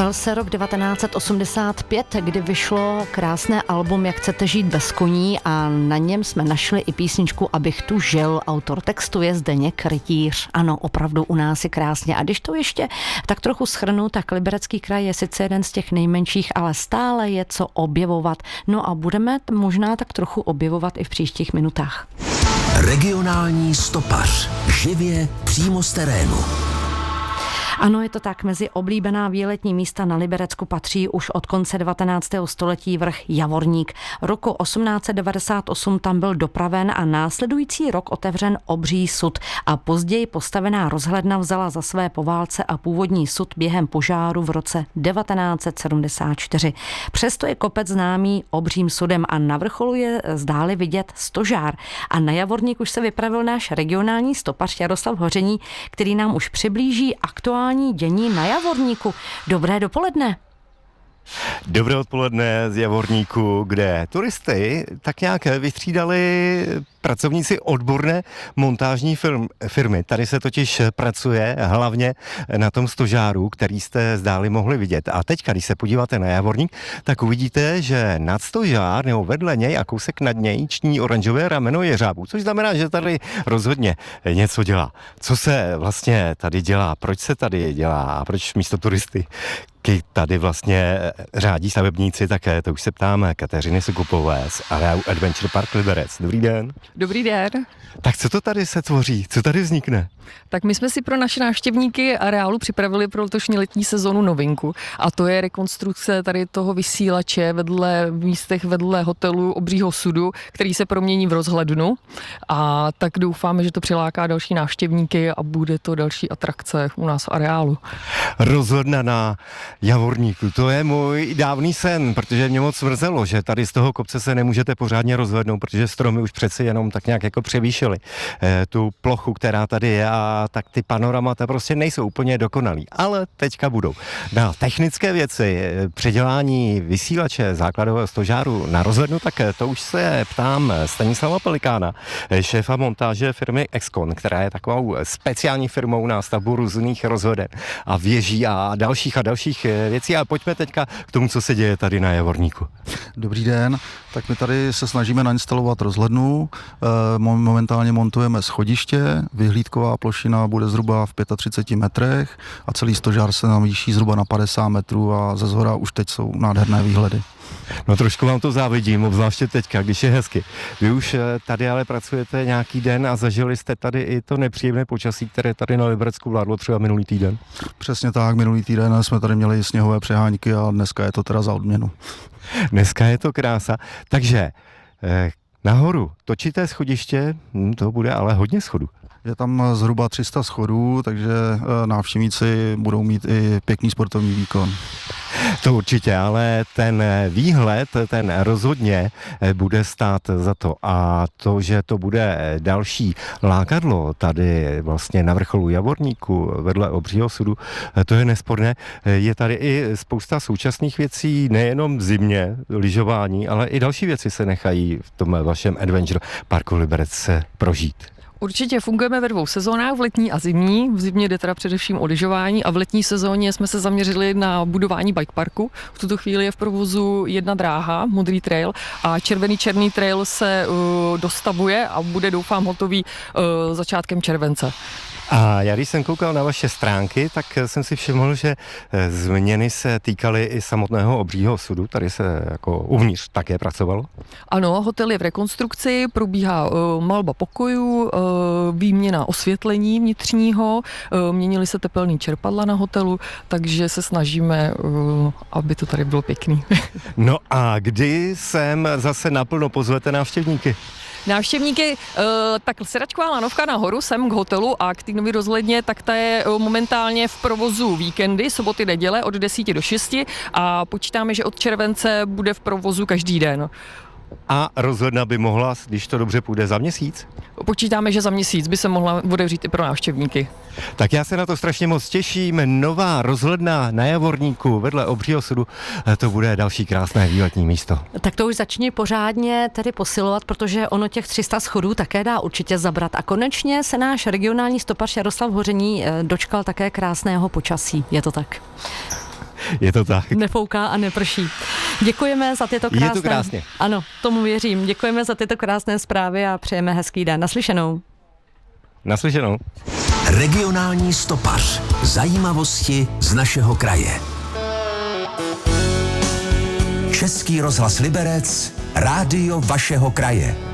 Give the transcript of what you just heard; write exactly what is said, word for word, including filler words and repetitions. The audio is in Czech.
Psal se rok devatenáct osmdesát pět, kdy vyšlo krásné album Jak chcete žít bez koní a na něm jsme našli i písničku Abych tu žil. Autor textu je Zdeněk Rytíř. Ano, opravdu u nás je krásně. A když to ještě tak trochu shrnu, tak Liberecký kraj je sice jeden z těch nejmenších, ale stále je co objevovat. No a budeme možná tak trochu objevovat i v příštích minutách. Regionální stopař. Živě přímo z terénu. Ano, je to tak, mezi oblíbená výletní místa na Liberecku patří už od konce devatenáctého století vrch Javorník. Roku osmnáct set devadesát osm tam byl dopraven a následující rok otevřen obří sud a později postavená rozhledna vzala za své po válce a původní sud během požáru v roce devatenáct set sedmdesát čtyři. Přesto je kopec známý obřím sudem a na vrcholu je zdáli vidět stožár. A na Javorník už se vypravil náš regionální stopař Jaroslav Hoření, který nám už přiblíží aktuální dění na Javorníku. Dobré dopoledne. Dobré odpoledne z Javorníku, kde turisty tak nějak vystřídali pracovníci odborné montážní firm, firmy. Tady se totiž pracuje hlavně na tom stožáru, který jste zdáli mohli vidět. A teď, když se podíváte na Javorník, tak uvidíte, že nad stožár nebo vedle něj a kousek nad něj ční oranžové rameno jeřábů, což znamená, že tady rozhodně něco dělá. Co se vlastně tady dělá? Proč se tady dělá? A proč místo turisty tady vlastně řádí stavebníci, také to už se ptáme Kateřiny Sukupové z areálu Adventure Park Liberec. Dobrý den. Dobrý den. Tak co to tady se tvoří? Co tady vznikne? Tak my jsme si pro naše návštěvníky areálu připravili pro letošní letní sezonu novinku a to je rekonstrukce tady toho vysílače vedle v místech vedle hotelu Obřího sudu, který se promění v rozhlednu a tak doufáme, že to přiláká další návštěvníky a bude to další atrakce u nás v areálu. Rozhledna na Javorníku, to je můj dávný sen, protože mě moc mrzelo, že tady z toho kopce se nemůžete pořádně rozhlednout, protože stromy už přeci jenom tak nějak jako převýšily eh, tu plochu, která tady je a tak ty panoramata prostě nejsou úplně dokonalý, ale teďka budou. Na technické věci, předělání vysílače základového stožáru na rozhlednu, tak to už se ptám Stanislava Pelikána, šéfa montáže firmy Excon, která je takovou speciální firmou na stavbu různých rozhleden a věží a dalších a dalších věcí. A pojďme teďka k tomu, co se děje tady na Javorníku. Dobrý den, tak my tady se snažíme nainstalovat rozhlednu, momentálně montujeme schodiště, vyhlídková plošina bude zhruba v třicet pět metrech a celý stožár se navýší zhruba na padesát metrů a ze zhora už teď jsou nádherné výhledy. No trošku vám to závidím, obzvláště teďka, když je hezky. Vy už tady ale pracujete nějaký den a zažili jste tady i to nepříjemné počasí, které tady na Liberecku vládlo třeba minulý týden. Přesně tak, minulý týden jsme tady měli sněhové přehánky a dneska je to teda za odměnu. Dneska je to krása, takže eh, nahoru točité schodiště, hm, to bude ale hodně schodů. Je tam zhruba tři sta schodů, takže návštěvníci budou mít i pěkný sportovní výkon. To určitě, ale ten výhled, ten rozhodně bude stát za to. A to, že to bude další lákadlo tady vlastně na vrcholu Javorníku vedle Obřího sudu, to je nesporné. Je tady i spousta současných věcí, nejenom v zimě, lyžování, ale i další věci se nechají v tom vašem Adventure Parku Liberec prožít. Určitě fungujeme ve dvou sezónách, v letní a zimní. V zimě jde teda především o lyžování a v letní sezóně jsme se zaměřili na budování bike parku. V tuto chvíli je v provozu jedna dráha, modrý trail a červený černý trail se uh, dostavuje a bude doufám hotový uh, začátkem července. A já když jsem koukal na vaše stránky, tak jsem si všiml, že změny se týkaly i samotného Obřího sudu. Tady se jako uvnitř také pracovalo? Ano, hotel je v rekonstrukci, probíhá uh, malba pokojů, uh, výměna osvětlení vnitřního, uh, měnily se tepelný čerpadla na hotelu, takže se snažíme, uh, aby to tady bylo pěkný. No a kdy sem zase naplno pozvete návštěvníky? Návštěvníky, tak sedačková lanovka nahoru sem k hotelu a k té nový rozhledně, tak ta je momentálně v provozu víkendy, soboty, neděle od deseti do šesti a počítáme, že od července bude v provozu každý den. A rozhledna by mohla, když to dobře půjde, za měsíc? Počítáme, že za měsíc by se mohla otevřít i pro návštěvníky. Tak já se na to strašně moc těším. Nová rozhledna na Javorníku vedle Obřího sudu, to bude další krásné výletní místo. Tak to už začni pořádně tedy posilovat, protože ono těch tři sta schodů také dá určitě zabrat. A konečně se náš regionální stopař Jaroslav Hoření dočkal také krásného počasí. Je to tak? Je to tak. Nefouká a neprší. Děkujeme za tyto krásné... Je to krásně. Ano, tomu věřím. Děkujeme za tyto krásné zprávy a přejeme hezký den. Naslyšenou. Naslyšenou. Regionální stopař. Zajímavosti z našeho kraje. Český rozhlas Liberec, rádio vašeho kraje.